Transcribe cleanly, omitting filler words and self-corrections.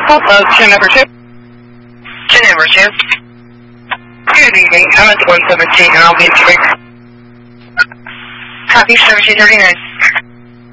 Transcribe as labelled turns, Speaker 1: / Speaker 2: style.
Speaker 1: Chin number 2.
Speaker 2: Chin number 2.
Speaker 1: Good evening. I'm at 117 and I'll be in 3.
Speaker 2: Copy 1739.